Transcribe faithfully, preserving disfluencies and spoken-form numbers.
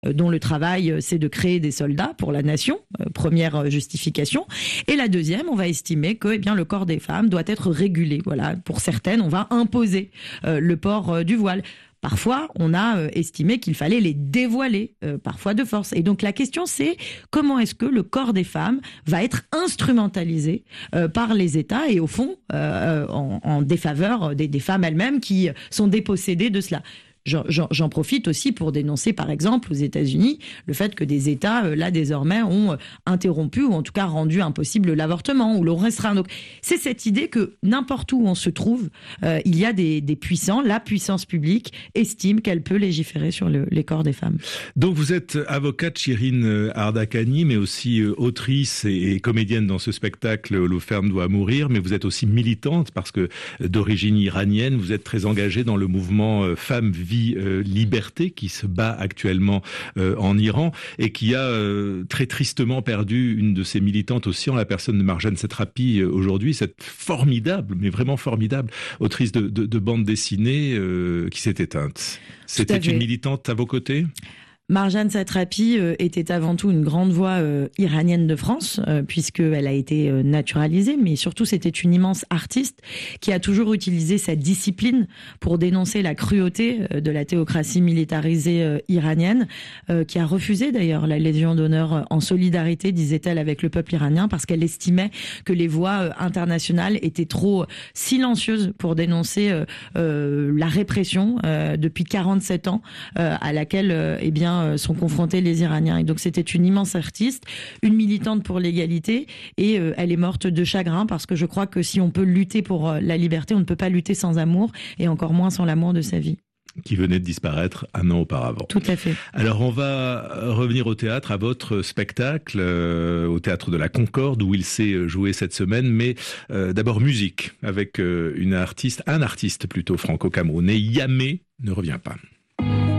dont le travail, c'est de créer des soldats pour la nation, euh, première justification. Et la deuxième, on va estimer que eh bien, le corps des femmes doit être régulé. Voilà, pour certaines, on va imposer euh, le port euh, du voile. Parfois, on a euh, estimé qu'il fallait les dévoiler, euh, parfois de force. Et donc la question, c'est comment est-ce que le corps des femmes va être instrumentalisé euh, par les États et au fond, euh, en, en défaveur des, des femmes elles-mêmes qui sont dépossédées de cela. J'en, j'en profite aussi pour dénoncer, par exemple, aux États-Unis, le fait que des États, euh, là, désormais, ont interrompu ou en tout cas rendu impossible l'avortement ou le restreint. Donc, c'est cette idée que n'importe où on se trouve, euh, il y a des, des puissants. La puissance publique estime qu'elle peut légiférer sur le, les corps des femmes. Donc, vous êtes avocate, Shirin Ardakhani, mais aussi autrice et, et comédienne dans ce spectacle « Holoferne doit mourir », mais vous êtes aussi militante parce que d'origine iranienne, vous êtes très engagée dans le mouvement Femmes Vie euh, Liberté qui se bat actuellement euh, en Iran et qui a euh, très tristement perdu une de ses militantes aussi en la personne de Marjane Satrapi euh, aujourd'hui, cette formidable, mais vraiment formidable autrice de, de, de bande dessinée euh, qui s'est éteinte. C'était une militante à vos côtés ? Marjane Satrapi euh, était avant tout une grande voix euh, iranienne de France, euh, puisqu'elle a été euh, naturalisée, mais surtout c'était une immense artiste qui a toujours utilisé sa discipline pour dénoncer la cruauté euh, de la théocratie militarisée euh, iranienne, euh, qui a refusé d'ailleurs la Légion d'honneur en solidarité, disait-elle, avec le peuple iranien, parce qu'elle estimait que les voix euh, internationales étaient trop silencieuses pour dénoncer euh, euh, la répression euh, depuis quarante-sept ans euh, à laquelle, euh, eh bien, sont confrontés les Iraniens. Et donc c'était une immense artiste, une militante pour l'égalité, et euh, elle est morte de chagrin parce que je crois que si on peut lutter pour euh, la liberté, on ne peut pas lutter sans amour, et encore moins sans l'amour de sa vie. Qui venait de disparaître un an auparavant. Tout à fait. Alors on va revenir au théâtre, à votre spectacle, euh, au Théâtre de la Concorde, où il s'est joué cette semaine, mais euh, d'abord musique, avec euh, une artiste, un artiste plutôt franco-camerounais, Yamé ne revient pas.